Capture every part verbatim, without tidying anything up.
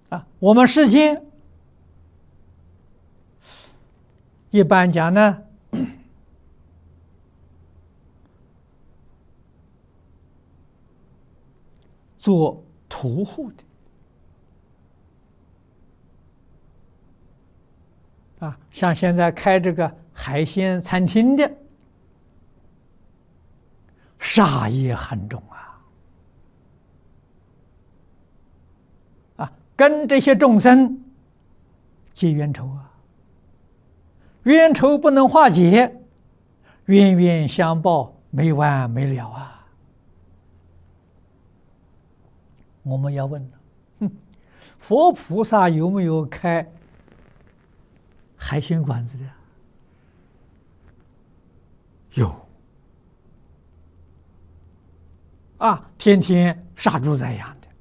啊，我们世间一般讲呢，做屠户的啊，像现在开这个海鲜餐厅的，杀业很重啊！啊，跟这些众生结冤仇啊，冤仇不能化解，冤冤相报没完没了啊！我们要问了，哼，佛菩萨有没有开海鲜馆子的？有啊，天天杀猪宰羊的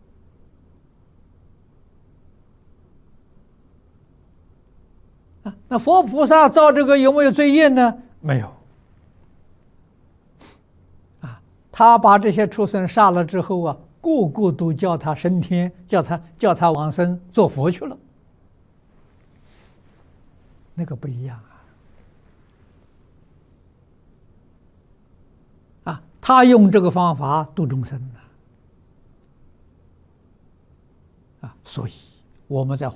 啊。那佛菩萨造这个有没有罪业呢？没有啊，他把这些畜生杀了之后啊，个个都叫他升天，叫他叫他往生做佛去了，那个不一样啊！啊，他用这个方法度众生啊！啊，所以我们在